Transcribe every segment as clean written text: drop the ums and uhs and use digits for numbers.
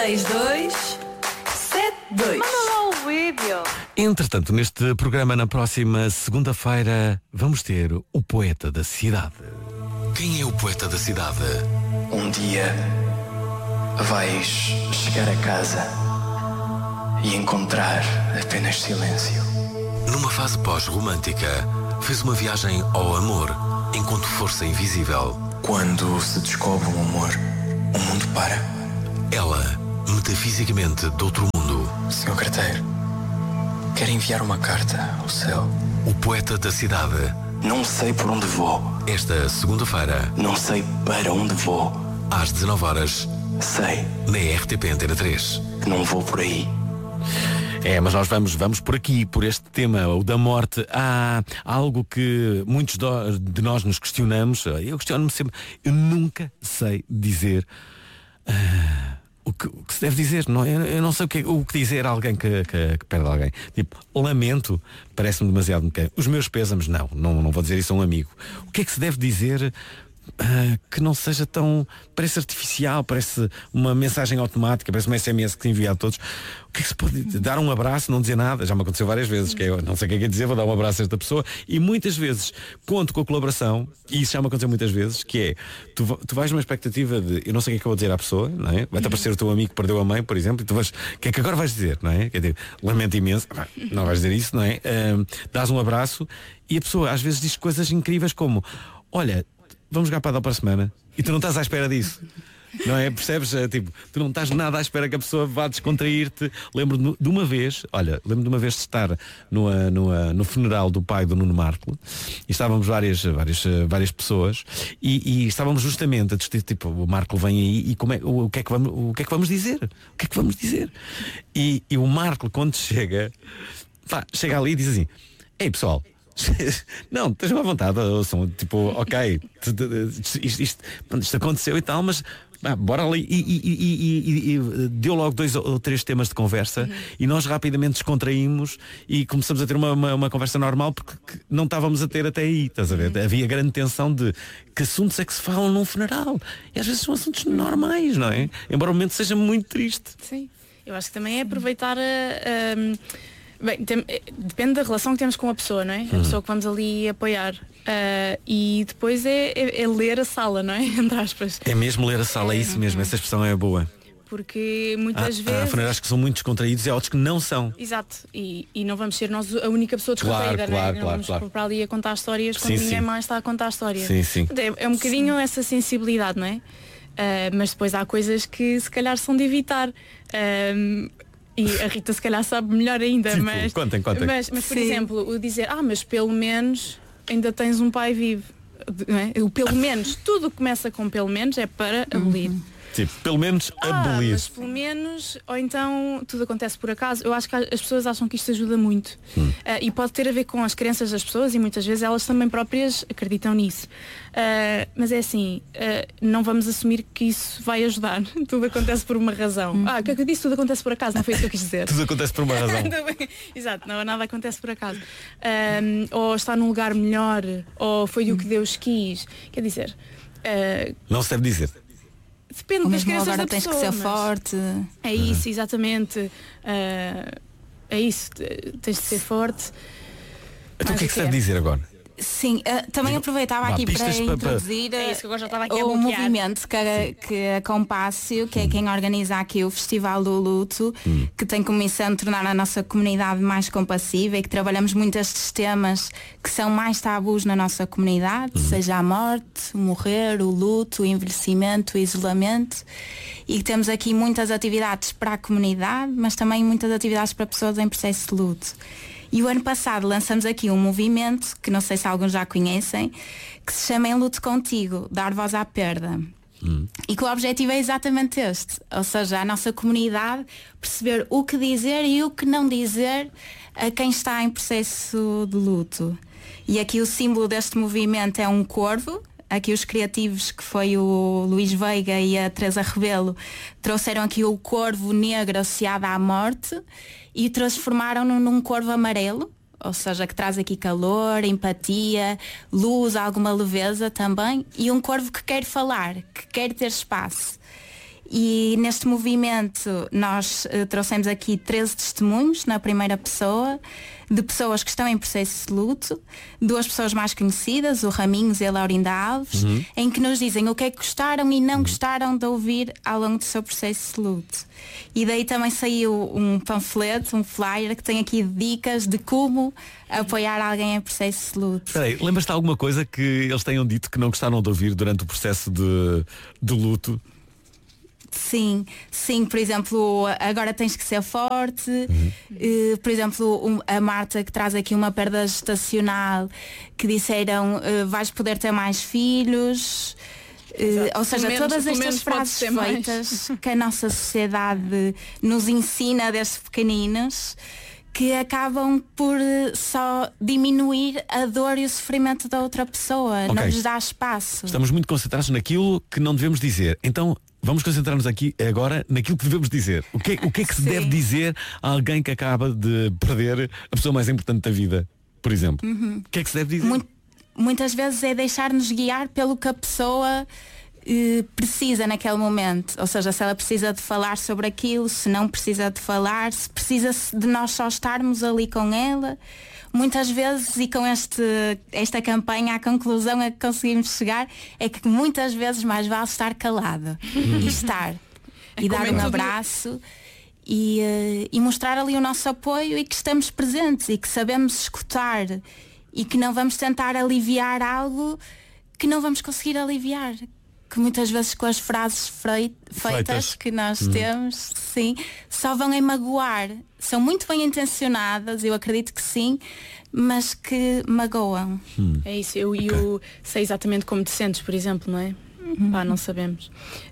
6272. Manda lá o vídeo. Entretanto, neste programa, na próxima segunda-feira, vamos ter o poeta da cidade. Quem é o poeta da cidade? Um dia vais chegar a casa e encontrar apenas silêncio. Numa fase pós-romântica, fez uma viagem ao amor, enquanto força invisível. Quando se descobre o amor, o mundo para. Ela, metafisicamente de outro mundo. Senhor carteiro, quero enviar uma carta ao céu. O poeta da cidade. Não sei por onde vou. Esta segunda-feira, Não sei para onde vou. às 19h, Sei na RTP Antena 3. que não vou por aí. Mas nós vamos por aqui, por este tema, o da morte. Há algo que muitos de nós nos questionamos. Eu questiono-me sempre. Eu nunca sei dizer o que se deve dizer. Não, eu não sei o que dizer a alguém que perde alguém. Tipo, lamento, parece-me demasiado mecânico. Os meus pêsames, não vou dizer isso a um amigo. O que é que se deve dizer que não seja tão... Parece artificial, parece uma mensagem automática, parece uma SMS que se envia a todos. O que é que se pode dar? Um abraço, não dizer nada? Já me aconteceu várias vezes, que eu não sei o que é que é dizer, vou dar um abraço a esta pessoa, e muitas vezes conto com a colaboração, e isso já me aconteceu muitas vezes, que é, tu vais numa expectativa de, eu não sei o que é que eu vou dizer à pessoa, não é? Vai-te aparecer o teu amigo que perdeu a mãe, por exemplo, e tu vais, o que é que agora vais dizer, não é? Quer dizer, lamento imenso, não vais dizer isso, não é? Dás um abraço, e a pessoa às vezes diz coisas incríveis como, olha, vamos jogar para a semana, e tu não estás à espera disso. Não é? Percebes? Tipo, tu não estás nada à espera que a pessoa vá descontrair-te. Lembro-me de uma vez de estar no funeral do pai do Nuno Marco, e estávamos várias pessoas, e estávamos justamente a discutir, tipo, o Marco vem aí e o que é que vamos dizer? O que é que vamos dizer? E o Marco, quando chega ali e diz assim, ei pessoal, não, estejam à vontade, são tipo, ok, isto aconteceu e tal, mas bora ali, e deu logo 2 ou 3 temas de conversa, e nós rapidamente descontraímos e começamos a ter uma conversa normal, porque não estávamos a ter até aí, estás a ver? Havia grande tensão de que assuntos é que se falam num funeral, e às vezes são assuntos normais, não é? Embora o momento seja muito triste. Sim, eu acho que também é aproveitar bem, depende da relação que temos com a pessoa, não é? A pessoa que vamos ali apoiar. E depois é ler a sala, não é? Entre aspas. É mesmo ler a sala, é isso mesmo, essa expressão é boa. Porque muitas Há vezes... funerais que são muito descontraídos e há outros que não são. Exato, e não vamos ser nós a única pessoa descontraída, não é? Não vamos para ali a contar histórias quando ninguém mais está a contar histórias. Sim. É um bocadinho essa sensibilidade, não é? Mas depois há coisas que se calhar são de evitar. E a Rita se calhar sabe melhor ainda, tipo, mas por exemplo, o dizer, mas pelo menos ainda tens um pai vivo, não é? O pelo menos, tudo que começa com pelo menos é para abolir. Tipo, pelo menos abolir. Mas pelo menos, ou então tudo acontece por acaso. Eu acho que as pessoas acham que isto ajuda muito. E pode ter a ver com as crenças das pessoas, e muitas vezes elas também próprias acreditam nisso. Mas é assim, não vamos assumir que isso vai ajudar. Tudo acontece por uma razão. O que é que eu disse? Tudo acontece por acaso, não foi isso que eu quis dizer. Tudo acontece por uma razão. Exato, nada acontece por acaso. Ou está num lugar melhor, ou foi o que Deus quis. Quer dizer, não se deve dizer. depende das crenças da tens pessoa. que ser forte. É isso, exatamente. É isso, tens de ser forte. Então o que é que se deve dizer agora? Sim, também aproveitava aqui para introduzir É isso que eu já estava aqui a o bloquear. movimento que a Compácio, que é quem organiza aqui o Festival do Luto, que tem como missão tornar a nossa comunidade mais compassiva, e que trabalhamos muito estes temas que são mais tabus na nossa comunidade, seja a morte, o morrer, o luto, o envelhecimento, o isolamento, e que temos aqui muitas atividades para a comunidade, mas também muitas atividades para pessoas em processo de luto. E o ano passado lançamos aqui um movimento, que não sei se alguns já conhecem, que se chama Em Luto Contigo, Dar Voz à Perda. E que o objetivo é exatamente este, ou seja, a nossa comunidade perceber o que dizer e o que não dizer a quem está em processo de luto. E aqui o símbolo deste movimento é um corvo. Aqui os criativos, que foi o Luís Veiga e a Teresa Rebelo, trouxeram aqui o corvo negro associado à morte e transformaram-no num corvo amarelo, ou seja, que traz aqui calor, empatia, luz, alguma leveza também, e um corvo que quer falar, que quer ter espaço. E neste movimento nós trouxemos aqui 13 testemunhos na primeira pessoa, de pessoas que estão em processo de luto, 2 pessoas mais conhecidas, o Raminhos e a Laurinda Alves, em que nos dizem o que é que gostaram e não gostaram de ouvir ao longo do seu processo de luto. E daí também saiu um panfleto, um flyer, que tem aqui dicas de como apoiar alguém em processo de luto. Espera aí, lembras-te de alguma coisa que eles tenham dito que não gostaram de ouvir durante o processo de luto? Sim, por exemplo, agora tens que ser forte. Por exemplo, a Marta, que traz aqui uma perda gestacional, que disseram vais poder ter mais filhos. Ou seja, menos, todas estas frases feitas que a nossa sociedade nos ensina desde pequeninos, que acabam por só diminuir a dor e o sofrimento da outra pessoa, não lhes dá espaço. Estamos muito concentrados naquilo que não devemos dizer. Então vamos concentrar-nos aqui agora naquilo que devemos dizer. O que é que se deve dizer a alguém que acaba de perder a pessoa mais importante da vida, por exemplo? O que é que se deve dizer? Muitas vezes é deixar-nos guiar pelo que a pessoa precisa naquele momento. Ou seja, se ela precisa de falar sobre aquilo, se não precisa de falar, se precisa de nós só estarmos ali com ela. Muitas vezes, e com esta campanha, a conclusão a que conseguimos chegar é que muitas vezes mais vale estar calado e estar e dar um abraço e mostrar ali o nosso apoio e que estamos presentes e que sabemos escutar e que não vamos tentar aliviar algo que não vamos conseguir aliviar, que muitas vezes com as frases feitas que nós temos, sim, só vão em magoar. São muito bem intencionadas, eu acredito que sim, mas que magoam. É isso, eu sei exatamente como te sentes, por exemplo, não é? Pá, não sabemos.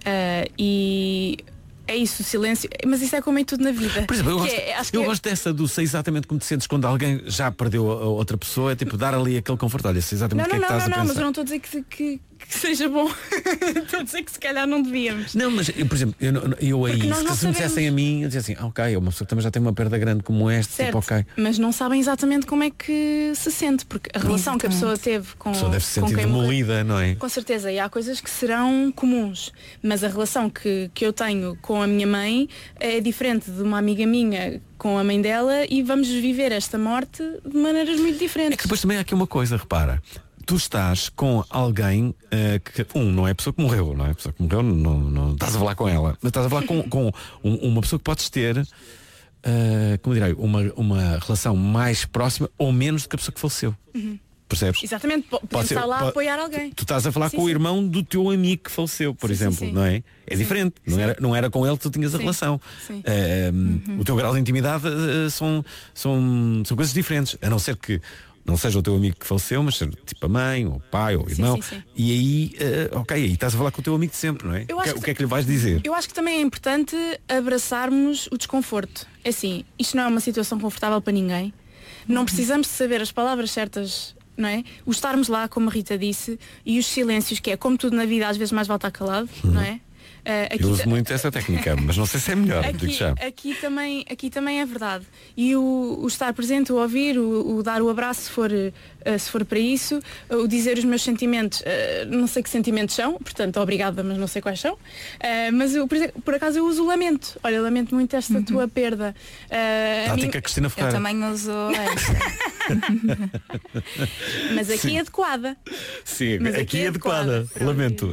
E é isso, o silêncio. Mas isso é como em tudo na vida. Por exemplo, eu gosto dessa do sei exatamente como te sentes quando alguém já perdeu a outra pessoa, é tipo dar ali aquele conforto. Olha, sei exatamente o que é que estás a pensar. Mas eu não estou a dizer que seja bom. Estou a dizer que se calhar não devíamos. Não, mas por exemplo, eu aí, se me dissessem a mim, eu dizia assim, ok, uma pessoa que também já tem uma perda grande como esta, certo, tipo, ok. Mas não sabem exatamente como é que se sente, porque a relação que a pessoa teve com. A pessoa deve se sentir demolida, não é? Com certeza, e há coisas que serão comuns, mas a relação que eu tenho com a minha mãe é diferente de uma amiga minha com a mãe dela, e vamos viver esta morte de maneiras muito diferentes. É que depois também há aqui uma coisa, repara. Tu estás com alguém que não é a pessoa que morreu, não é? A pessoa que morreu não estás a falar com ela, mas estás a falar com uma pessoa que podes ter, como direi, uma relação mais próxima ou menos do que a pessoa que faleceu. Percebes? Exatamente, pode estar lá a apoiar alguém. Tu estás a falar com o irmão do teu amigo que faleceu, por exemplo, não é? É diferente, não era com ele que tu tinhas a relação. O teu grau de intimidade são coisas diferentes, a não ser que não seja o teu amigo que faleceu, mas seja tipo a mãe, ou o pai, ou o irmão. E aí, aí estás a falar com o teu amigo de sempre, não é? O que é que lhe vais dizer? Eu acho que também é importante abraçarmos o desconforto. É assim, isto não é uma situação confortável para ninguém. Não precisamos de saber as palavras certas, não é? O estarmos lá, como a Rita disse, e os silêncios, que é como tudo na vida, às vezes mais vale estar calado, não é? Eu uso muito essa técnica, mas não sei se é melhor. Aqui também é verdade. E o estar presente, o ouvir, o dar o abraço se for para isso, o dizer os meus sentimentos, não sei que sentimentos são, portanto obrigada, mas não sei quais são. Mas por acaso eu uso o lamento. Olha, lamento muito esta tua perda. Tática Cristina Ferreira. Eu também uso esta. Mas aqui é adequada. Sim, aqui é adequada. Lamento.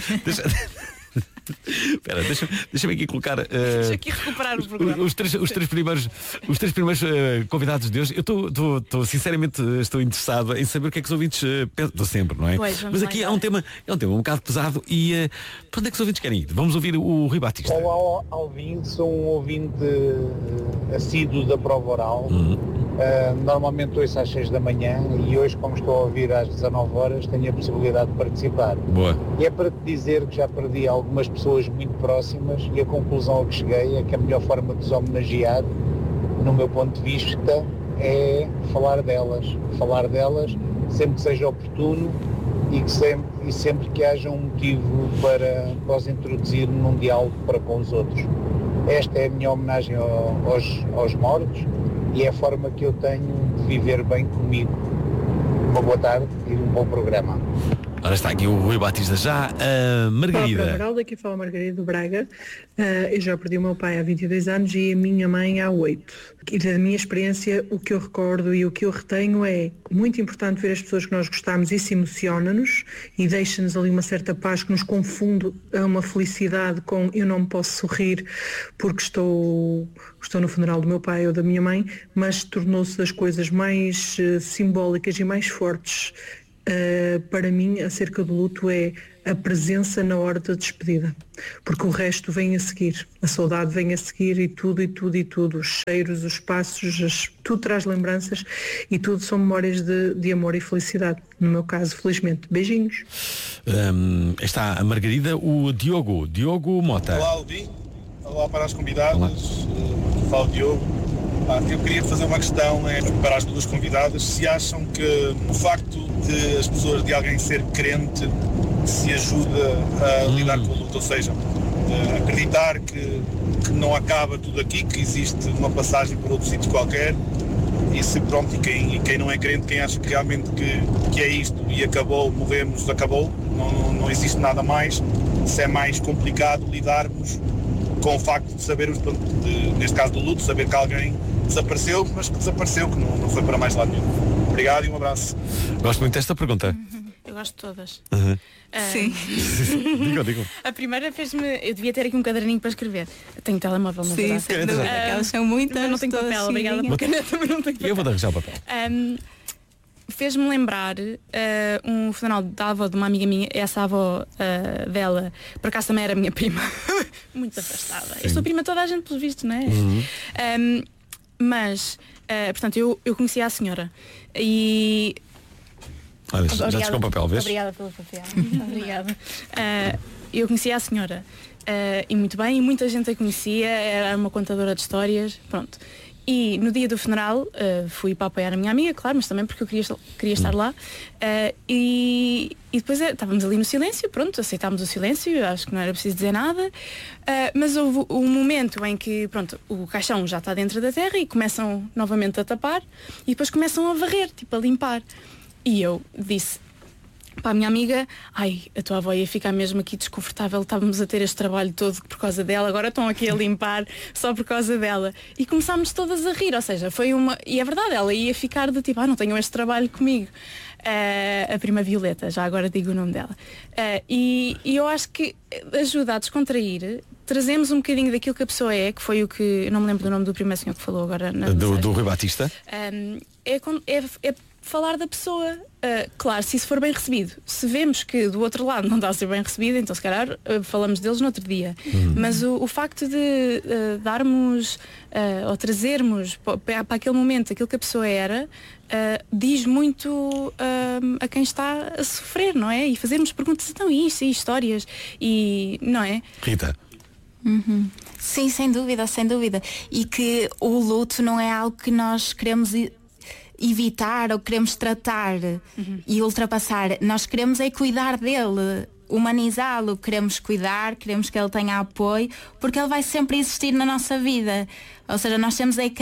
Espera, deixa-me aqui colocar deixa aqui recuperar o programa. os três primeiros convidados de hoje. Eu estou sinceramente estou interessado em saber o que é que os ouvintes pensam. Estou sempre, não é? Mas aqui é um tema um bocado pesado. E para onde é que os ouvintes querem ir? Vamos ouvir o Rui Batista. Olá, ouvinte, sou um ouvinte assíduo da prova oral. Normalmente ouço às 6 da manhã, e hoje, como estou a ouvir às 19 horas, tenho a possibilidade de participar. Boa. E é para te dizer que já perdi algumas pessoas muito próximas, e a conclusão a que cheguei é que a melhor forma de os homenagear, no meu ponto de vista, é falar delas sempre que seja oportuno e sempre que haja um motivo para os introduzir num diálogo para com os outros. Esta é a minha homenagem aos mortos, e é a forma que eu tenho de viver bem comigo. Uma boa tarde e um bom programa. Ora está aqui o Rui Batista já. Margarida. Olá, daqui fala Margarida do Braga. Eu já perdi o meu pai há 22 anos e a minha mãe há 8. E da minha experiência, o que eu recordo e o que eu retenho é muito importante ver as pessoas que nós gostamos, isso emociona-nos e deixa-nos ali uma certa paz que nos confunde a uma felicidade com eu não posso sorrir porque estou no funeral do meu pai ou da minha mãe, mas tornou-se das coisas mais simbólicas e mais fortes para mim acerca do luto é a presença na hora da despedida, porque o resto vem a seguir, a saudade vem a seguir e tudo, os cheiros, os passos, tudo traz lembranças e tudo são memórias de amor e felicidade, no meu caso, felizmente. Beijinhos. Está a Margarida, o Diogo Mota. Olá, Alvin. Olá para as convidadas. Falo Diogo. Eu queria fazer uma questão para as duas convidadas, se acham que o facto de as pessoas, de alguém ser crente, se ajuda a lidar com o luto, ou seja, acreditar que não acaba tudo aqui, que existe uma passagem por outro sítio qualquer, e se pronto, e quem não é crente, quem acha que realmente que é isto e acabou, morremos, acabou, não existe nada mais, se é mais complicado lidarmos com o facto de sabermos, neste caso do luto, saber que alguém desapareceu, mas que desapareceu, que não foi para mais lado nenhum. Obrigado e um abraço. Gosto muito desta pergunta. Eu gosto de todas. Sim. Digo. A primeira fez-me... Eu devia ter aqui um caderninho para escrever. Eu tenho telemóvel, na verdade. Sim, sem dúvida. Elas são muitas. Mas não tenho papel, obrigada pela caneta, mas não tenho papel. Eu vou dar já o papel. Fez-me lembrar um funeral da avó de uma amiga minha. Essa avó dela, por acaso também era minha prima. Muito afastada. Sim. Eu sou prima de toda a gente, pelos vistos, não é? Mas, portanto, eu conhecia a senhora. E... Olha, já te com o papel, vês? Obrigada pelo papel. Obrigada. Eu conhecia a senhora. E muito bem, e muita gente a conhecia. Era uma contadora de histórias. Pronto. E no dia do funeral fui para apoiar a minha amiga, claro, mas também porque eu queria estar lá. E depois estávamos ali no silêncio, pronto, aceitámos o silêncio, acho que não era preciso dizer nada. Mas houve um momento em que, pronto, o caixão já está dentro da terra e começam novamente a tapar e depois começam a varrer, tipo a limpar. E eu disse para a minha amiga, ai, a tua avó ia ficar mesmo aqui desconfortável, estávamos a ter este trabalho todo por causa dela, agora estão aqui a limpar só por causa dela. E começámos todas a rir, ou seja, foi uma... E é verdade, ela ia ficar do tipo, não tenham este trabalho comigo. A prima Violeta, já agora digo o nome dela. E eu acho que ajuda a descontrair, trazemos um bocadinho daquilo que a pessoa é, que foi o que... Eu não me lembro do nome do primeiro senhor que falou agora. Do Rui Batista? É falar da pessoa, claro, se isso for bem recebido. Se vemos que do outro lado não está a ser bem recebido, então se calhar falamos deles no outro dia. Mas o facto de darmos ou trazermos para aquele momento aquilo que a pessoa era, diz muito a quem está a sofrer, não é? E fazermos perguntas, então isto, e histórias, e não é? Rita. Sim, sem dúvida. E que o luto não é algo que nós queremos evitar ou queremos tratar e ultrapassar. Nós queremos é cuidar dele, humanizá-lo, queremos cuidar, queremos que ele tenha apoio, porque ele vai sempre existir na nossa vida. Ou seja, nós temos é que